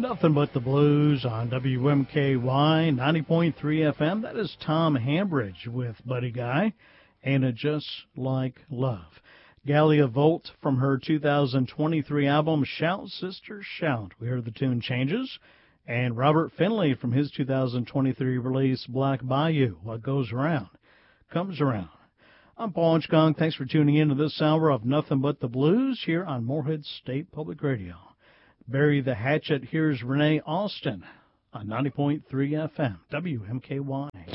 Nothing but the blues on WMKY 90.3 FM. That is Tom Hambridge with Buddy Guy, Ain't It Just Like Love. Gallia Volt from her 2023 album Shout Sister Shout. We heard the tune Changes. And Robert Finley from his 2023 release Black Bayou, What Goes Around Comes Around. I'm Paul Inchgong. Thanks for tuning in to this hour of Nothing But the Blues here on Morehead State Public Radio. Bury the Hatchet. Here's Renee Austin on 90.3 FM, WMKY.